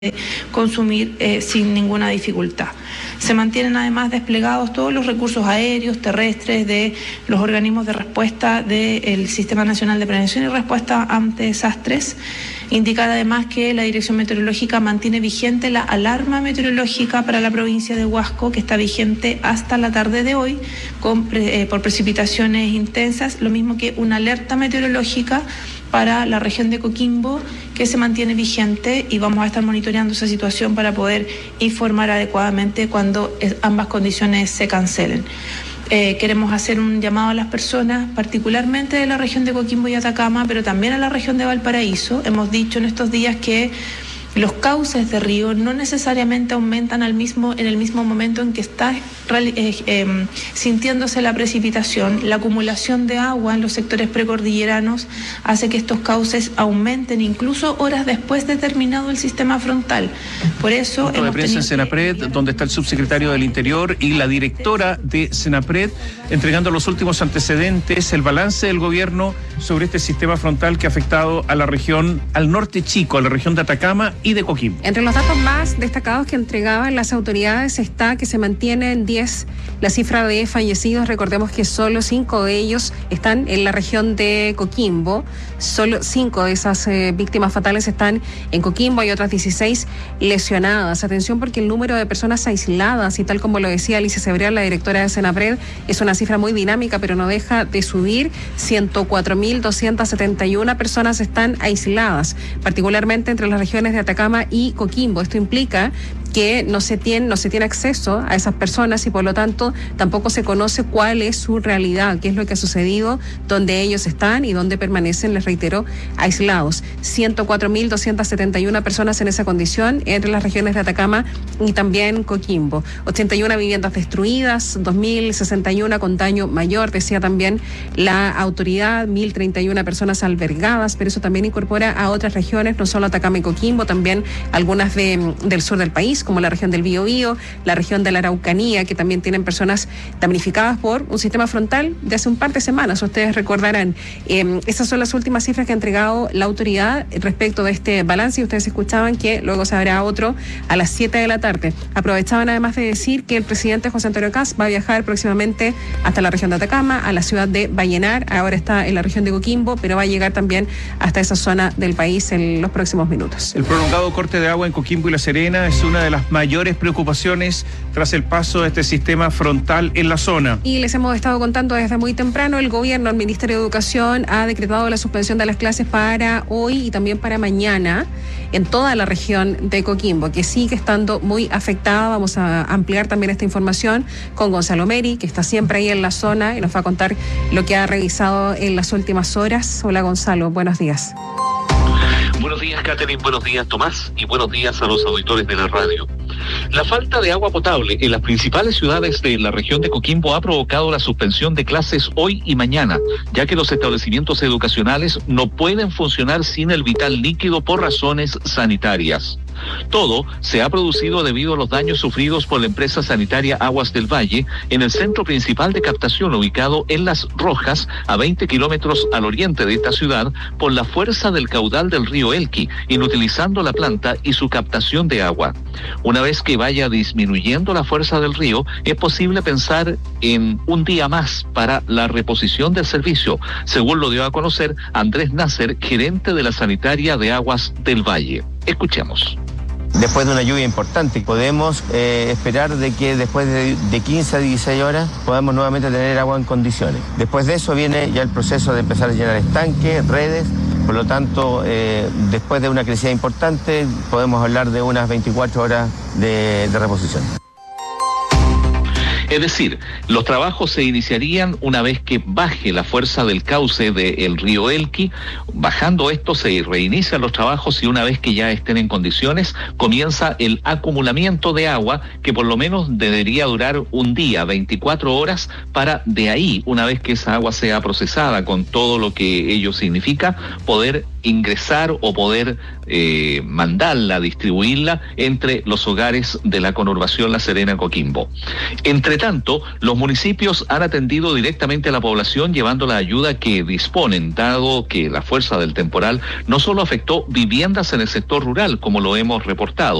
consumir sin ninguna dificultad. Se mantienen además desplegados todos los recursos aéreos, terrestres de los organismos de respuesta del Sistema Nacional de Prevención y Respuesta ante Desastres. Indicar además que la Dirección Meteorológica mantiene vigente la alarma meteorológica para la provincia de Huasco, que está vigente hasta la tarde de hoy por precipitaciones intensas, lo mismo que una alerta meteorológica para la región de Coquimbo, que se mantiene vigente, y vamos a estar monitoreando esa situación para poder informar adecuadamente cuando ambas condiciones se cancelen. Queremos hacer un llamado a las personas, particularmente de la región de Coquimbo y Atacama, pero también a la región de Valparaíso. Hemos dicho en estos días que los cauces de río no necesariamente aumentan en el mismo momento en que está sintiéndose la precipitación. La acumulación de agua en los sectores precordilleranos hace que estos cauces aumenten incluso horas después de terminado el sistema frontal. Por eso punto de prensa en Senapred, donde está el subsecretario del Interior y la directora de Senapred, entregando los últimos antecedentes, el balance del gobierno sobre este sistema frontal que ha afectado a la región, al norte chico, a la región de Atacama y de Coquimbo. Entre los datos más destacados que entregaban las autoridades está que se mantiene en 10 la cifra de fallecidos. Recordemos que solo 5 de ellos están en la región de Coquimbo. Solo 5 de esas víctimas fatales están en Coquimbo. Hay otras 16 lesionadas. Atención, porque el número de personas aisladas, y tal como lo decía Alicia Cebrián, la directora de Senapred, es una cifra muy dinámica, pero no deja de subir. 104.271 personas están aisladas, particularmente entre las regiones de Atacama y Coquimbo. Esto implica que no se tiene acceso a esas personas y por lo tanto tampoco se conoce cuál es su realidad, qué es lo que ha sucedido, dónde ellos están y dónde permanecen, les reitero, aislados. 104.271 personas en esa condición entre las regiones de Atacama y también Coquimbo. 81 viviendas destruidas, 2.061 con daño mayor, decía también la autoridad, 1.031 personas albergadas, pero eso también incorpora a otras regiones, no solo Atacama y Coquimbo, también algunas del sur del país, como la región del Biobío, la región de la Araucanía, que también tienen personas damnificadas por un sistema frontal de hace un par de semanas. Ustedes recordarán, esas son las últimas cifras que ha entregado la autoridad respecto de este balance, y ustedes escuchaban que luego se habrá otro a las 7 de la tarde. Aprovechaban además de decir que el presidente José Antonio Kast va a viajar próximamente hasta la región de Atacama, a la ciudad de Vallenar, ahora está en la región de Coquimbo, pero va a llegar también hasta esa zona del país en los próximos minutos. El prolongado corte de agua en Coquimbo y La Serena es una de las mayores preocupaciones tras el paso de este sistema frontal en la zona. Y les hemos estado contando desde muy temprano, el gobierno, el Ministerio de Educación, ha decretado la suspensión de las clases para hoy y también para mañana en toda la región de Coquimbo, que sigue estando muy afectada. Vamos a ampliar también esta información con Gonzalo Meri, que está siempre ahí en la zona y nos va a contar lo que ha revisado en las últimas horas. Hola Gonzalo, buenos días. Buenos días, Catherine, buenos días, Tomás, y buenos días a los auditores de la radio. La falta de agua potable en las principales ciudades de la región de Coquimbo ha provocado la suspensión de clases hoy y mañana, ya que los establecimientos educacionales no pueden funcionar sin el vital líquido por razones sanitarias. Todo se ha producido debido a los daños sufridos por la empresa sanitaria Aguas del Valle en el centro principal de captación ubicado en Las Rojas, a 20 kilómetros al oriente de esta ciudad, por la fuerza del caudal del río Elqui, inutilizando la planta y su captación de agua. Una vez que vaya disminuyendo la fuerza del río, es posible pensar en un día más para la reposición del servicio, según lo dio a conocer Andrés Nasser, gerente de la sanitaria de Aguas del Valle. Escuchemos. Después de una lluvia importante, podemos esperar de que después de 15 a 16 horas podamos nuevamente tener agua en condiciones. Después de eso viene ya el proceso de empezar a llenar estanques, redes. Por lo tanto, después de una crecida importante, podemos hablar de unas 24 horas de reposición. Es decir, los trabajos se iniciarían una vez que baje la fuerza del cauce del río Elqui. Bajando esto, se reinician los trabajos y una vez que ya estén en condiciones, comienza el acumulamiento de agua, que por lo menos debería durar un día, 24 horas, para de ahí, una vez que esa agua sea procesada con todo lo que ello significa, poder ingresar o poder mandarla, distribuirla entre los hogares de la conurbación La Serena-Coquimbo. Entre tanto, los municipios han atendido directamente a la población llevando la ayuda que disponen, dado que la fuerza del temporal no solo afectó viviendas en el sector rural, como lo hemos reportado,